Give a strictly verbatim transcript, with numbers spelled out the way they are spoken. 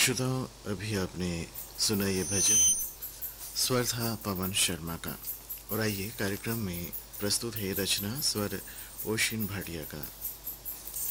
श्रोताओं, अभी आपने सुना ये भजन, स्वर था पवन शर्मा का। और आइए कार्यक्रम में प्रस्तुत है रचना स्वर ओशिन भाटिया का।